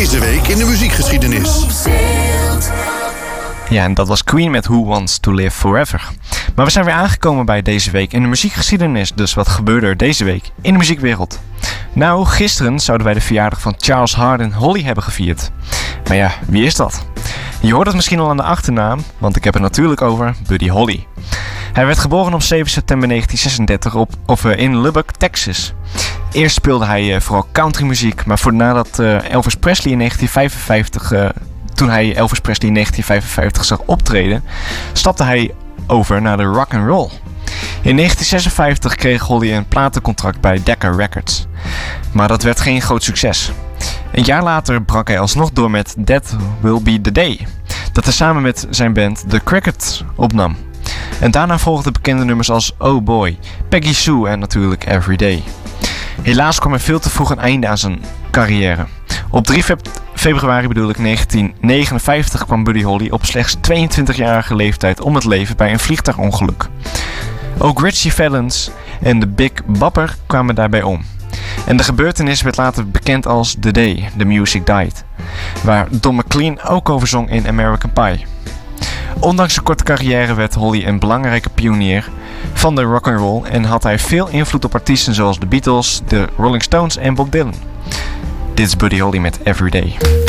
Deze week in de muziekgeschiedenis. Ja, en dat was Queen met Who Wants to Live Forever. Maar we zijn weer aangekomen bij deze week in de muziekgeschiedenis. Dus wat gebeurde er deze week in de muziekwereld? Nou, gisteren zouden wij de verjaardag van Charles Hardin Holly hebben gevierd. Maar ja, wie is dat? Je hoort het misschien al aan de achternaam, want ik heb het natuurlijk over Buddy Holly. Hij werd geboren op 7 september 1936 in Lubbock, Texas. Eerst speelde hij vooral countrymuziek, maar nadat Elvis Presley in 1955... Toen hij Elvis Presley in 1955 zag optreden, stapte hij over naar de rock and roll. In 1956 kreeg Holly een platencontract bij Decca Records. Maar dat werd geen groot succes. Een jaar later brak hij alsnog door met That Will Be The Day, dat hij samen met zijn band The Crickets opnam. En daarna volgden bekende nummers als Oh Boy, Peggy Sue en natuurlijk Everyday. Helaas kwam er veel te vroeg een einde aan zijn carrière. Op 3 februari 1959 kwam Buddy Holly op slechts 22-jarige leeftijd om het leven bij een vliegtuigongeluk. Ook Richie Valens en de Big Bopper kwamen daarbij om. En de gebeurtenis werd later bekend als The Day The Music Died, waar Don McLean ook over zong in American Pie. Ondanks zijn korte carrière werd Holly een belangrijke pionier van de rock'n'roll en had hij veel invloed op artiesten zoals de Beatles, de Rolling Stones en Bob Dylan. Dit is Buddy Holly met Everyday.